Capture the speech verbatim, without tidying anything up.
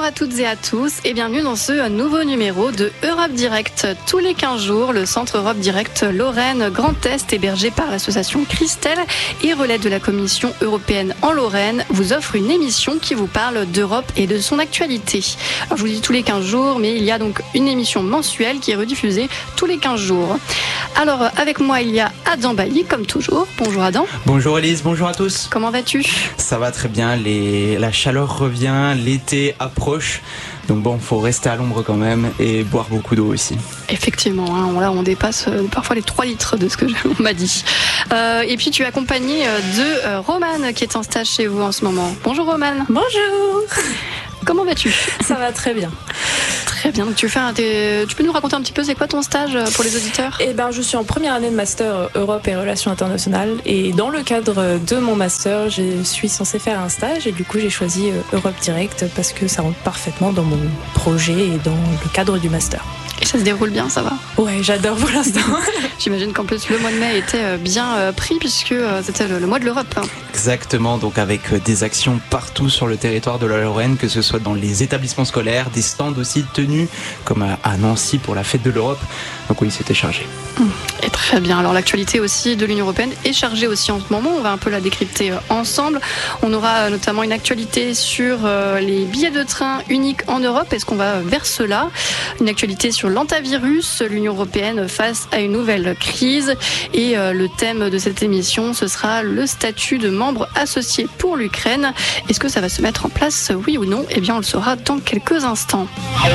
à toutes et à tous et bienvenue dans ce nouveau numéro de Europe Direct. Tous les quinze jours, le Centre Europe Direct Lorraine Grand Est, hébergé par l'association Christelle et relais de la Commission européenne en Lorraine, vous offre une émission qui vous parle d'Europe et de son actualité. Alors je vous dis tous les quinze jours, mais il y a donc une émission mensuelle qui est rediffusée tous les quinze jours. Alors avec moi, il y a Adam Bailly, comme toujours. Bonjour Adam. Bonjour Elise, bonjour à tous. Comment vas-tu ? Ça va très bien, les... la chaleur revient, l'été approche. Donc bon, faut rester à l'ombre quand même et boire beaucoup d'eau aussi. Effectivement, hein, là on dépasse euh, parfois les trois litres de ce que on m'a dit. Euh, et puis tu es accompagné euh, de euh, Romane qui est en stage chez vous en ce moment. Bonjour Romane. Bonjour. Comment vas-tu ? Ça va très bien. Très bien. Donc tu fais un, tu peux nous raconter un petit peu c'est quoi ton stage pour les auditeurs ? Eh ben, je suis en première année de master Europe et Relations internationales et dans le cadre de mon master, je suis censée faire un stage et du coup j'ai choisi Europe Direct parce que ça rentre parfaitement dans mon projet et dans le cadre du master. Et ça se déroule bien, ça va ? Ouais, j'adore pour l'instant. J'imagine qu'en plus le mois de mai était bien pris puisque c'était le mois de l'Europe. Exactement, donc avec des actions partout sur le territoire de la Lorraine, que ce soit dans les établissements scolaires, des stands aussi tenus comme à Nancy pour la fête de l'Europe. Donc oui, c'était chargé. Et très bien. Alors l'actualité aussi de l'Union européenne est chargée aussi en ce moment. On va un peu la décrypter ensemble. On aura notamment une actualité sur les billets de train uniques en Europe. Est-ce qu'on va vers cela ? Une actualité sur l'antivirus, l'Union européenne face à une nouvelle crise. Et le thème de cette émission, ce sera le statut de membre associé pour l'Ukraine. Est-ce que ça va se mettre en place, oui ou non ? Eh bien, on le saura dans quelques instants.